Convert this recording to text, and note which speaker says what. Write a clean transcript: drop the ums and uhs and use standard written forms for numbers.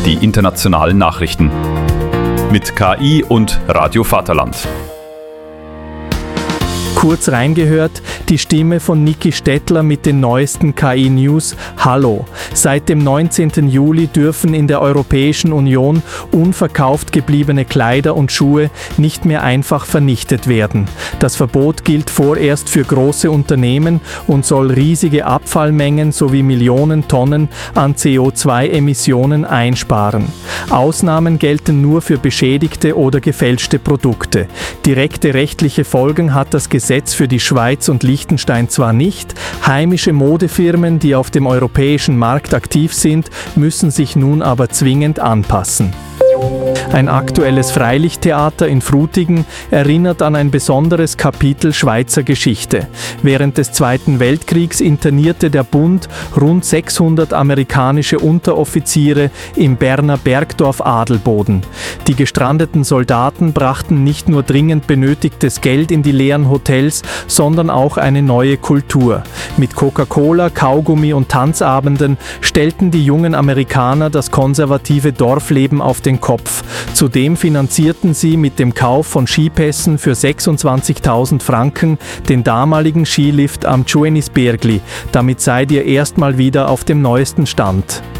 Speaker 1: die internationalen Nachrichten. Mit KI und Radio Vaterland.
Speaker 2: Kurz reingehört, die Stimme von Niki Stettler mit den neuesten KI-News. Hallo! Seit dem 19. Juli dürfen in der Europäischen Union unverkauft gebliebene Kleider und Schuhe nicht mehr einfach vernichtet werden. Das Verbot gilt vorerst für große Unternehmen und soll riesige Abfallmengen sowie Millionen Tonnen an CO2-Emissionen einsparen. Ausnahmen gelten nur für beschädigte oder gefälschte Produkte. Direkte rechtliche Folgen hat das Gesetz für die Schweiz und Liechtenstein zwar nicht, heimische Modefirmen, die auf dem europäischen Markt aktiv sind, müssen sich nun aber zwingend anpassen. Ein aktuelles Freilichttheater in Frutigen erinnert an ein besonderes Kapitel Schweizer Geschichte. Während des Zweiten Weltkriegs internierte der Bund rund 600 amerikanische Unteroffiziere im Berner Bergdorf Adelboden. Die gestrandeten Soldaten brachten nicht nur dringend benötigtes Geld in die leeren Hotels, sondern auch eine neue Kultur. Mit Coca-Cola, Kaugummi und Tanzabenden stellten die jungen Amerikaner das konservative Dorfleben auf den Kopf. Zudem finanzierten sie mit dem Kauf von Skipässen für 26.000 Franken den damaligen Skilift am Tschuenisbergli. Damit seid ihr erstmal wieder auf dem neuesten Stand.